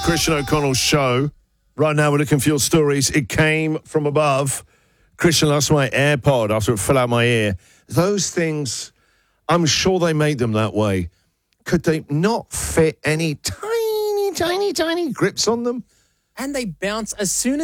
Christian O'Connell's show. Right now, we're looking for your stories. It came from above. Christian lost my AirPod after it fell out my ear. Those things, I'm sure they made them that way. Could they not fit any tiny grips on them? And they bounce as soon as